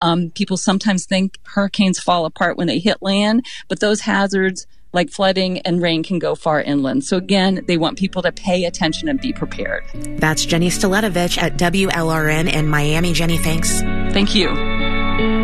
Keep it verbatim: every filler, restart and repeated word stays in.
Um, people sometimes think hurricanes fall apart when they hit land, but those hazards like flooding and rain can go far inland. So again, they want people to pay attention and be prepared. That's Jenny Staletovich at W L R N in Miami. Jenny, thanks. Thank you.